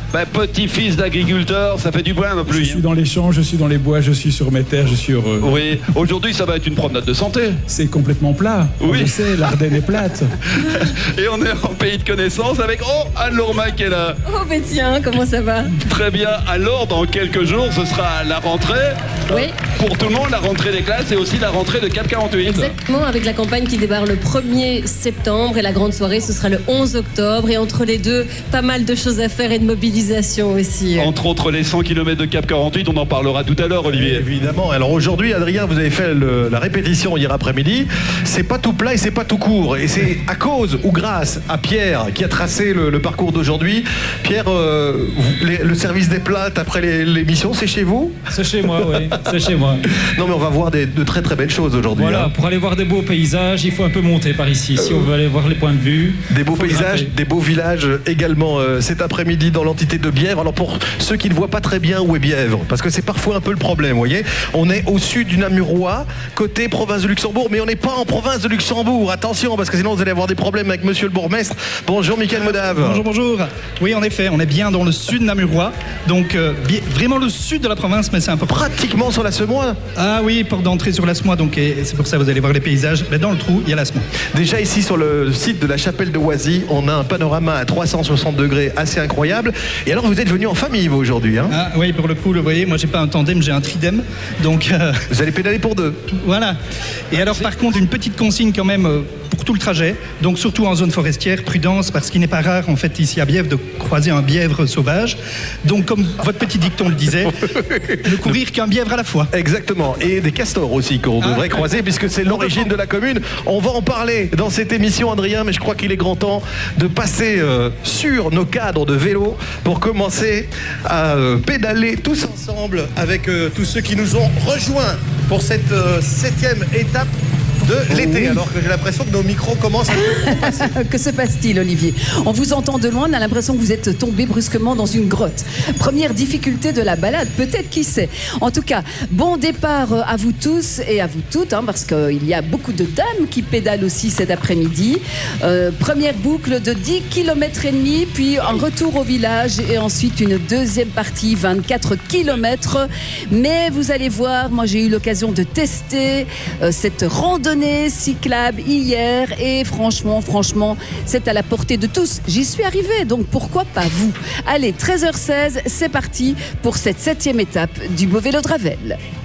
Petit-fils d'agriculteur, ça fait du bien, non plus. Je suis dans les champs, je suis dans les bois, je suis sur mes terres, je suis heureux. Oui, aujourd'hui ça va être une promenade de santé. C'est complètement plat. Oui. Je sais, l'Ardenne est plate. Et on est en pays de connaissance avec Anne Lourmac qui est là. Oh mais tiens, comment ça va? Très bien, alors dans quelques jours ce sera la rentrée. Oui. Pour tout le monde, la rentrée des classes et aussi la rentrée de Cap 48. Exactement, avec la campagne qui démarre le 1er septembre et la grande soirée ce sera le 11 octobre. Et entre les deux, pas mal de choses à faire et de mobilisation aussi. Entre autres les 100 km de Cap 48, on en parlera tout à l'heure, Olivier. Évidemment. Alors aujourd'hui, Adrien, vous avez fait la répétition hier après-midi. C'est pas tout plat et c'est pas tout court. Et c'est à cause ou grâce à Pierre qui a tracé le parcours d'aujourd'hui. Pierre, le service des plats après l'émission, c'est chez vous? C'est chez moi, oui. C'est chez moi. Non, mais on va voir de très très belles choses aujourd'hui. Voilà, hein. pour aller voir des beaux paysages, il faut un peu monter par ici. Si on veut aller voir les points de vue. Des beaux paysages, des beaux villages également cet après-midi dans l'entité de Bièvre. Alors pour ceux qui ne voient pas très bien où est Bièvre, parce que c'est parfois un peu le problème, vous voyez, on est au sud du Namurois, côté province de Luxembourg, mais on n'est pas en province de Luxembourg. Attention, parce que sinon vous allez avoir des problèmes avec monsieur le bourgmestre. Bonjour Michael Modave. Bonjour, bonjour. Oui, en effet, on est bien dans le sud namurois, donc vraiment le sud de la province, mais c'est un peu pratiquement sur la Semois. Ah oui, porte d'entrée sur la Semois, donc c'est pour ça que vous allez voir les paysages. Mais dans le trou, il y a la Semois. Déjà ici sur le site de la chapelle de Oisy, on a un panorama à 360 degrés assez incroyable. Et alors vous êtes venu en famille vous aujourd'hui, hein? Ah oui, pour le coup, vous voyez, moi j'ai pas un tandem, j'ai un tridem, donc vous allez pédaler pour deux. Voilà. Et alors par contre, une petite consigne quand même pour tout le trajet, donc surtout en zone forestière, prudence, parce qu'il n'est pas rare en fait ici à Bièvre de croiser un bièvre sauvage. Donc comme votre petit dicton le disait, ne courir qu'un bièvre à la fois. Exactement. Et des castors aussi qu'on devrait croiser, puisque c'est l'origine de la commune. On va en parler dans cette émission, Adrien, mais je crois qu'il est grand temps de passer sur nos cadres de vélo pour commencer à pédaler tous ensemble avec tous ceux qui nous ont rejoints pour cette 7e étape de l'été, alors que j'ai l'impression que nos micros commencent à se passer. Que se passe-t-il, Olivier? On vous entend de loin, on a l'impression que vous êtes tombé brusquement dans une grotte. Première difficulté de la balade, peut-être, qui sait. En tout cas, bon départ à vous tous et à vous toutes, hein, parce qu'il y a beaucoup de dames qui pédalent aussi cet après-midi. Première boucle de 10 km et demi, puis un retour au village et ensuite une deuxième partie, 24 km. Mais vous allez voir, moi j'ai eu l'occasion de tester cette randonnée cyclable hier et franchement, c'est à la portée de tous. J'y suis arrivée, donc pourquoi pas vous? Allez, 13h16, c'est parti pour cette 7e étape du Beau Vélo de Ravel.